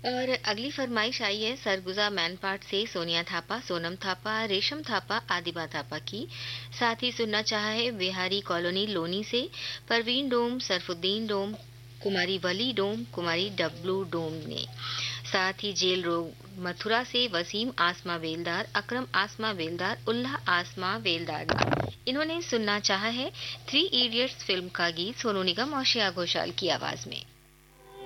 और अगली फरमाइश आई है सरगुजा मैनपाट से सोनिया थापा, सोनम थापा, रेशम थापा, आदिबा थापा की। साथ ही सुनना चाहा है बिहारी कॉलोनी लोनी से परवीन डोम, सरफुद्दीन डोम, कुमारी वली डोम, कुमारी डब्लू डोम ने। साथ ही जेल रोड मथुरा से वसीम आसमा बेलदार, अकरम आसमा बेलदार, उल्लाह आसमा बेलदार। इन्होंने सुनना चाहा है थ्री इडियट्स फिल्म का गीत सोनू निगम और श्रेया घोषाल की आवाज में।